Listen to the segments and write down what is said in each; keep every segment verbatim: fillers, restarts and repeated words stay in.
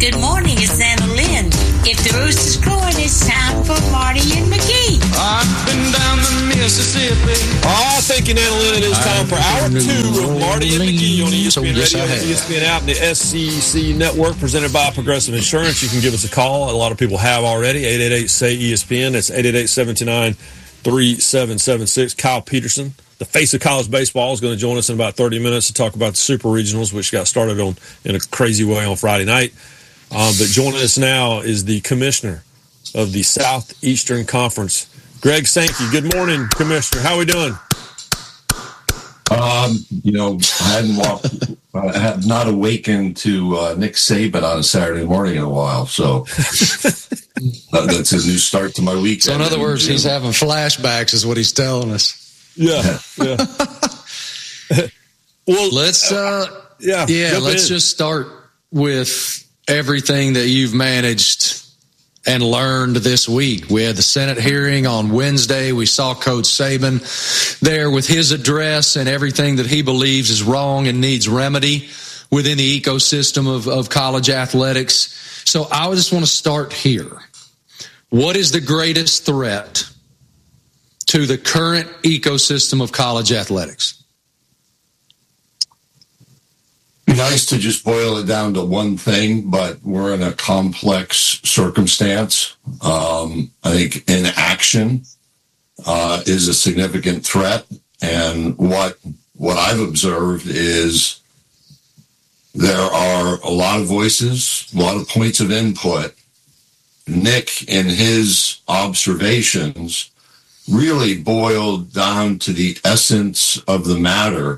Good morning, it's Anna Lynn. If the rooster's crowing, it's time for Marty and McGee. I've been down the Mississippi. Oh, thank you, Anna Lynn. It is time for hour two of Marty and McGee on E S P N Radio, E S P N app, and the S C C Network, presented by Progressive Insurance. You can give us a call. A lot of people have already. eight eight eight, S A Y, E S P N. That's eight eight eight, seven two nine, three seven seven six. Kyle Peterson, the face of college baseball, is going to join us in about thirty minutes to talk about the Super Regionals, which got started on in a crazy way on Friday night. Uh, but joining us now is the commissioner of the Southeastern Conference, Greg Sankey. Good morning, Commissioner. How are we doing? Um, you know, I hadn't walked, I had not awakened to uh, Nick Saban on a Saturday morning in a while, so uh, that's a new start to my weekend. So in other words, he's having flashbacks, is what he's telling us. Yeah, yeah. Well, let's, uh, yeah, yeah, let's in. just start with everything that you've managed and learned this week. We had the Senate hearing on Wednesday. We saw Coach Saban there with his address and everything that he believes is wrong and needs remedy within the ecosystem of, of college athletics. So I just want to start here. What is the greatest threat to the current ecosystem of college athletics? Nice to just boil it down to one thing, but we're in a complex circumstance. Um, I think inaction uh, is a significant threat, and what what I've observed is there are a lot of voices, a lot of points of input. Nick, in his observations, really boiled down to the essence of the matter.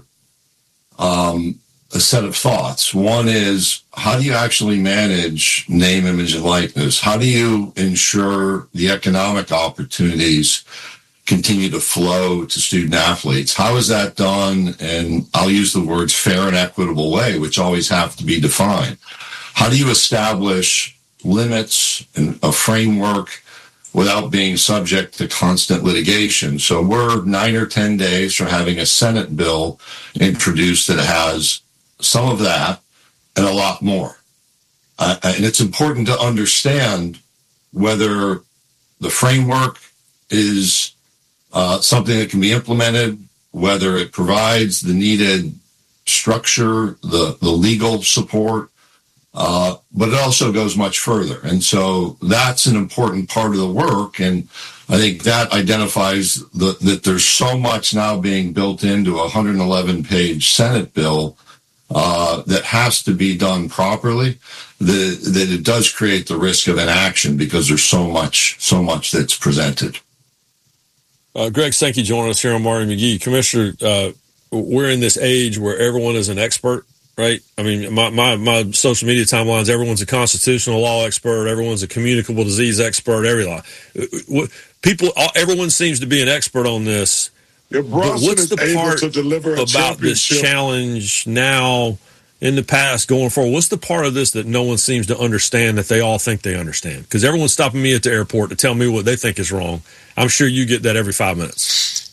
Um, a set of thoughts. One is, how do you actually manage name, image, and likeness? How do you ensure the economic opportunities continue to flow to student athletes? How is that done? And I'll use the words fair and equitable way, which always have to be defined. How do you establish limits and a framework without being subject to constant litigation? So we're nine or ten days from having a Senate bill introduced that has some of that and a lot more. Uh, and it's important to understand whether the framework is uh, something that can be implemented, whether it provides the needed structure, the, the legal support, uh, but it also goes much further. And so that's an important part of the work. And I think that identifies the, that there's so much now being built into a one hundred eleven page Senate bill Uh, that has to be done properly, the, that it does create the risk of inaction because there's so much, so much that's presented. Uh, Greg Sankey joining us here on Marty McGee. Commissioner, uh, we're in this age where everyone is an expert, right? I mean, my, my, my social media timelines, everyone's a constitutional law expert, everyone's a communicable disease expert, every law. People, everyone seems to be an expert on this. If Bronson what's the is part able to deliver a about this challenge now, in the past, going forward? What's the part of this that no one seems to understand that they all think they understand? Because everyone's stopping me at the airport to tell me what they think is wrong. I'm sure you get that every five minutes.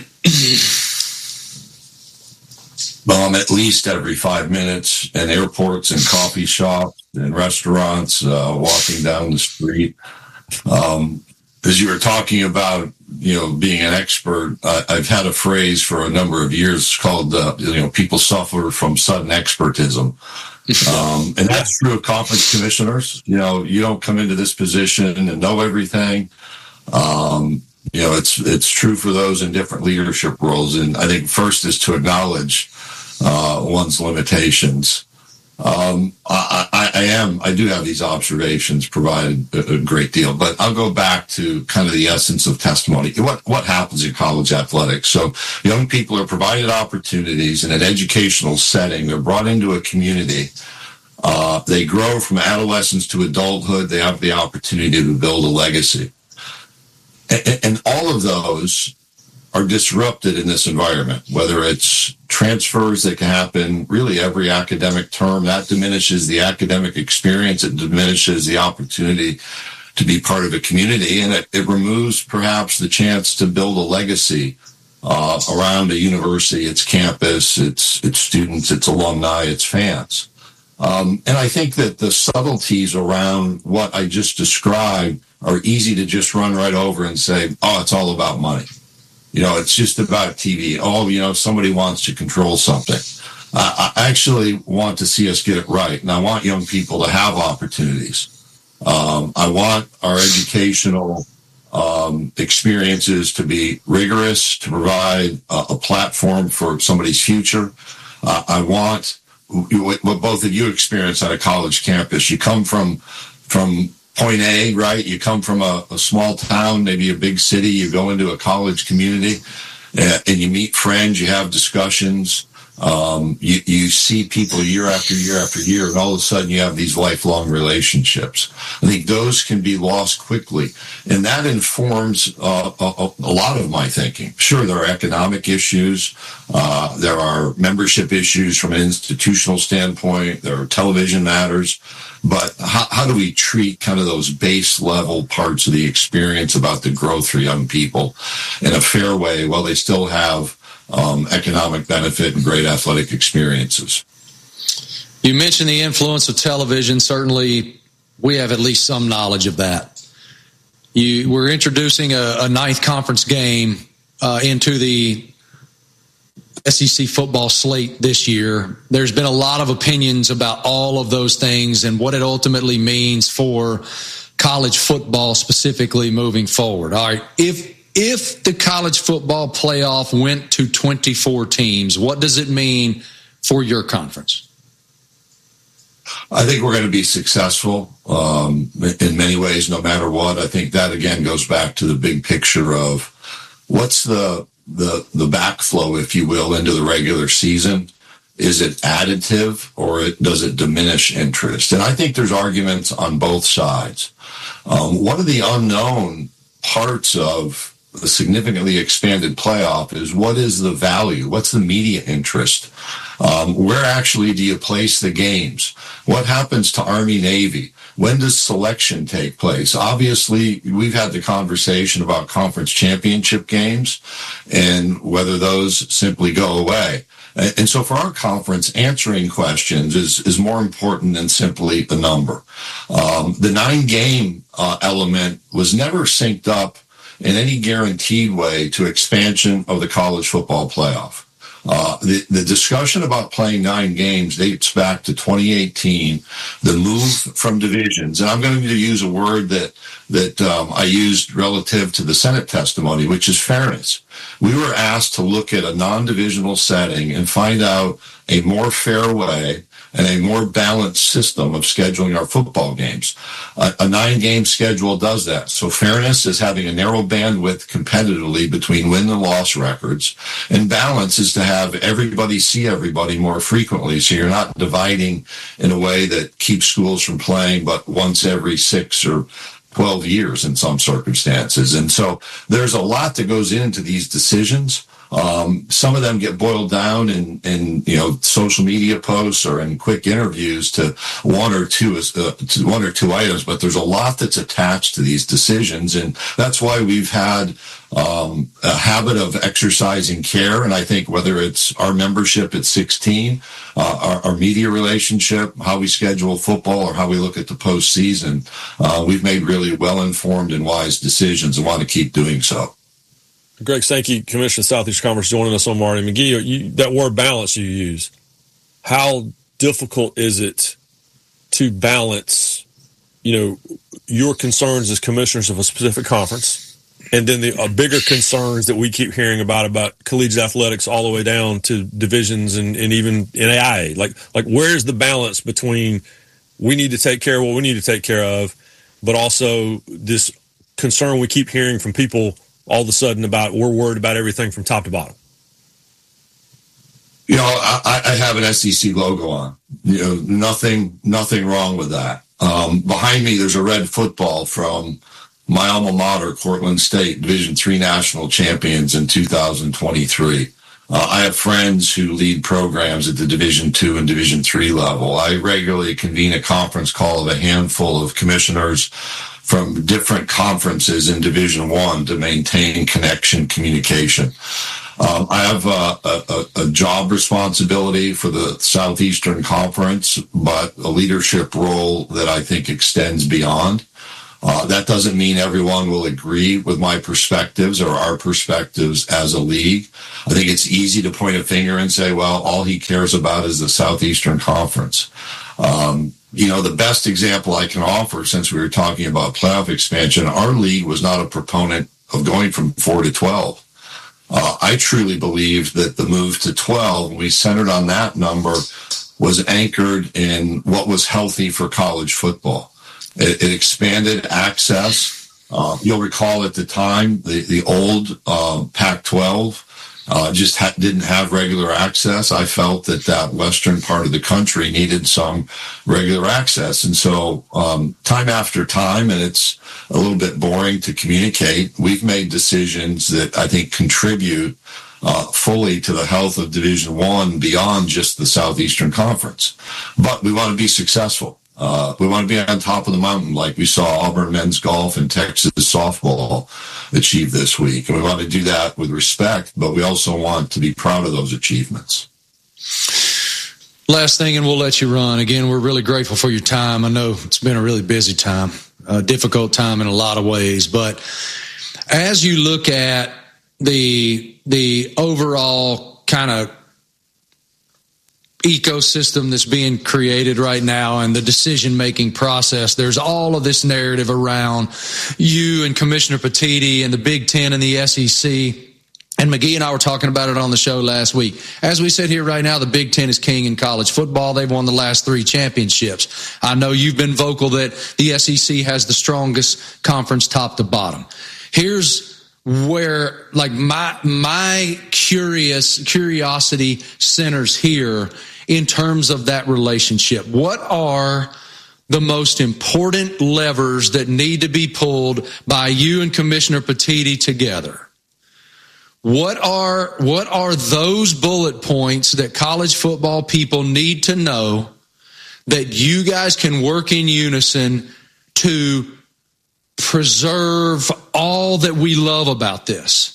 Um, at least every five minutes in airports and coffee shops and restaurants, uh, walking down the street. Um, as you were talking about, you know, being an expert, uh, I've had a phrase for a number of years called, uh, you know, people suffer from sudden expertism. Um, and that's true of conference commissioners. You know, you don't come into this position and know everything. Um, you know, it's, it's true for those in different leadership roles. And I think first is to acknowledge, uh, one's limitations. Um, I, I, I am, I do have these observations provided a, a great deal, but I'll go back to kind of the essence of testimony. What, what happens in college athletics? So young people are provided opportunities in an educational setting. They're brought into a community. Uh, they grow from adolescence to adulthood. They have the opportunity to build a legacy. And, and all of those are disrupted in this environment, whether it's transfers that can happen really every academic term. That diminishes the academic experience. It diminishes the opportunity to be part of a community, and it, it removes perhaps the chance to build a legacy uh, around a university, its campus, its its students, its alumni, its fans. Um, and I think that the subtleties around what I just described are easy to just run right over and say, oh, it's all about money. You know, it's just about T V. Oh, you know, somebody wants to control something. Uh, I actually want to see us get it right. And I want young people to have opportunities. Um, I want our educational um, experiences to be rigorous, to provide a, a platform for somebody's future. Uh, I want what, what both of you experience on a college campus. You come from from point A, right? You come from a, a small town, maybe a big city. You go into a college community, uh, and you meet friends. You have discussions. Um, you, you see people year after year after year, and all of a sudden you have these lifelong relationships. I think those can be lost quickly, and that informs uh, a, a lot of my thinking. Sure, there are economic issues. Uh, there are membership issues from an institutional standpoint. There are television matters. But how, how do we treat kind of those base level parts of the experience about the growth for young people in a fair way while they still have Um, economic benefit and great athletic experiences? You mentioned the influence of television. Certainly, we have at least some knowledge of that. You, we're introducing a, a ninth conference game uh, into the S E C football slate this year. There's been a lot of opinions about all of those things and what it ultimately means for college football specifically moving forward. All right, if If the college football playoff went to twenty-four teams, what does it mean for your conference? I think we're going to be successful um, in many ways, no matter what. I think that, again, goes back to the big picture of what's the the the backflow, if you will, into the regular season. Is it additive or it, does it diminish interest? And I think there's arguments on both sides. Um, one of the unknown parts of the significantly expanded playoff is what is the value? What's the media interest? Um, where actually do you place the games? What happens to Army Navy? When does selection take place? Obviously, we've had the conversation about conference championship games and whether those simply go away. And so for our conference, answering questions is, is more important than simply the number. Um, the nine-game uh, element was never synced up in any guaranteed way to expansion of the college football playoff. Uh, the, the discussion about playing nine games dates back to twenty eighteen, the move from divisions. And I'm going to use a word that, that um, I used relative to the Senate testimony, which is fairness. We were asked to look at a non-divisional setting and find out a more fair way and a more balanced system of scheduling our football games. A, a nine-game schedule does that. So fairness is having a narrow bandwidth competitively between win and loss records, and balance is to have everybody see everybody more frequently, so you're not dividing in a way that keeps schools from playing but once every six or twelve years in some circumstances. And so there's a lot that goes into these decisions. Um, some of them get boiled down in, in, you know, social media posts or in quick interviews to one or two, uh, to one or two items, but there's a lot that's attached to these decisions. And that's why we've had, um, a habit of exercising care. And I think whether it's our membership at sixteen, uh, our, our media relationship, how we schedule football, or how we look at the postseason, uh, we've made really well-informed and wise decisions and want to keep doing so. Greg Sankey, Commissioner of Southeast Conference, joining us on Marty McGee. You, that word balance you use, how difficult is it to balance, you know, your concerns as commissioners of a specific conference, and then the uh, bigger concerns that we keep hearing about, about collegiate athletics all the way down to divisions and, and even N A I A? Like, like where's the balance between we need to take care of what we need to take care of, but also this concern we keep hearing from people all of a sudden about we're worried about everything from top to bottom? You know, I, I have an S E C logo on. You know, nothing, nothing wrong with that. Um, behind me, there's a red football from my alma mater, Cortland State, Division three national champions in two thousand twenty-three. Uh, I have friends who lead programs at the Division two and Division three level. I regularly convene a conference call of a handful of commissioners from different conferences in Division One to maintain connection, communication. Um, I have a, a, a job responsibility for the Southeastern Conference, but a leadership role that I think extends beyond. Uh, that doesn't mean everyone will agree with my perspectives or our perspectives as a league. I think it's easy to point a finger and say, well, all he cares about is the Southeastern Conference. Um, you know, the best example I can offer, since we were talking about playoff expansion, our league was not a proponent of going from four to twelve. Uh, I truly believe that the move to twelve, we centered on that number, was anchored in what was healthy for college football. It, it expanded access. Uh, you'll recall at the time, the, the old uh, Pac twelve uh, just ha- didn't have regular access. I felt that that western part of the country needed some regular access. And so um, time after time, and it's a little bit boring to communicate, we've made decisions that I think contribute uh, fully to the health of Division One beyond just the Southeastern Conference. But we want to be successful. Uh, we want to be on top of the mountain like we saw Auburn men's golf and Texas softball achieve this week. And we want to do that with respect, but we also want to be proud of those achievements. Last thing, and we'll let you run. Again, we're really grateful for your time. I know it's been a really busy time, a difficult time in a lot of ways. But as you look at the the overall kind of ecosystem that's being created right now and the decision-making process, there's all of this narrative around you and Commissioner Petitti and the Big Ten and the S E C. And McGee and I were talking about it on the show last week. As we sit here right now, the Big Ten is king in college football. They've won the last three championships. I know you've been vocal that the S E C has the strongest conference top to bottom. Here's where, like, my my curious curiosity centers here in terms of that relationship. What are the most important levers that need to be pulled by you and Commissioner Petitti together? What are what are those bullet points that college football people need to know that you guys can work in unison to preserve all that we love about this?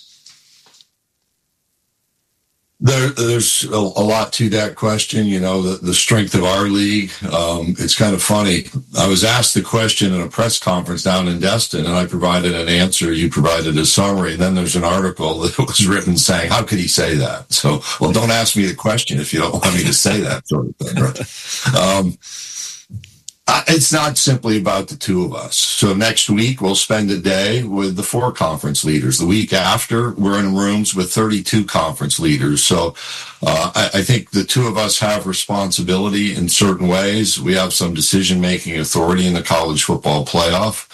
There, there's a, a lot to that question. You know, the, the strength of our league. Um, it's kind of funny. I was asked the question in a press conference down in Destin, and I provided an answer. You provided a summary. Then there's an article that was written saying, how could he say that? So, well, don't ask me the question if you don't want me to say that sort of thing, right? Um, It's not simply about the two of us. So next week, we'll spend a day with the four conference leaders. The week after, we're in rooms with thirty-two conference leaders. So uh, I, I think the two of us have responsibility in certain ways. We have some decision-making authority in the college football playoff.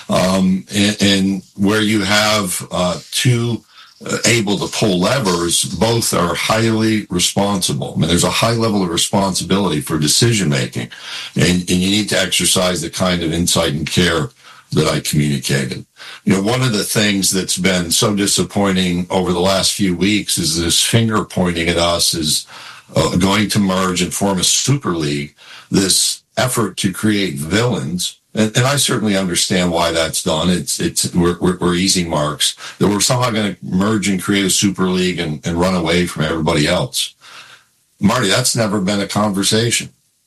Um, and, and where you have uh, two Uh, able to pull levers, both are highly responsible. I mean, there's a high level of responsibility for decision making, and, and you need to exercise the kind of insight and care that I communicated. You know, one of the things that's been so disappointing over the last few weeks is this finger pointing at us is uh, going to merge and form a super league, this effort to create villains. And, and I certainly understand why that's done. It's it's we're, we're, we're easy marks that we're somehow going to merge and create a super league and, and run away from everybody else. Marty, that's never been a conversation.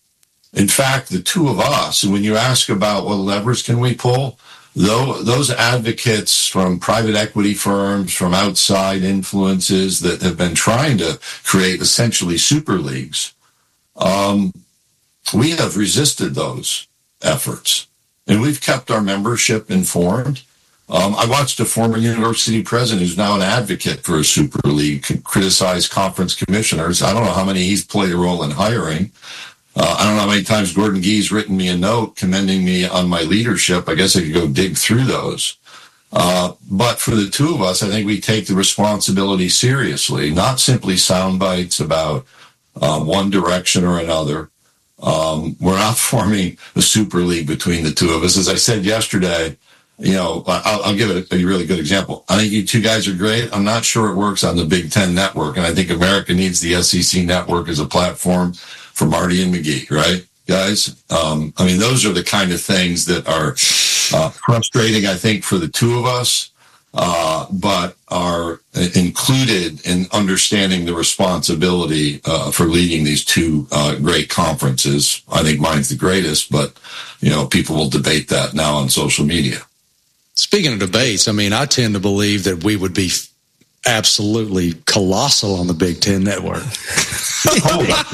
In fact, the two of us, when you ask about what levers can we pull, though, those advocates from private equity firms, from outside influences that have been trying to create essentially super leagues, um, we have resisted those efforts. And we've kept our membership informed. Um, I watched a former university president who's now an advocate for a super league criticize conference commissioners. I don't know how many he's played a role in hiring. Uh, I don't know how many times Gordon Gee's written me a note commending me on my leadership. I guess I could go dig through those. Uh, but for the two of us, I think we take the responsibility seriously, not simply sound bites about uh, one direction or another. Um, we're not forming a super league between the two of us. As I said yesterday, you know, I'll, I'll give it a, a really good example. I think you two guys are great. I'm not sure it works on the Big Ten network. And I think America needs the S E C network as a platform for Marty and McGee, right, guys? Um, I mean, those are the kind of things that are uh, frustrating, I think, for the two of us. uh, but are included in understanding the responsibility uh, for leading these two uh, great conferences. I think mine's the greatest, but, you know, people will debate that now on social media. Speaking of debates, I mean, I tend to believe that we would be absolutely colossal on the Big Ten Network. Oh,